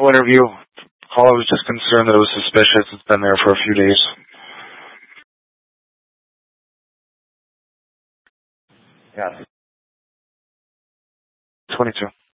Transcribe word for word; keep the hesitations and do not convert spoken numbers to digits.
medical interview. All I was just concerned that it was suspicious. It's been there for a few days. Yeah. twenty-two.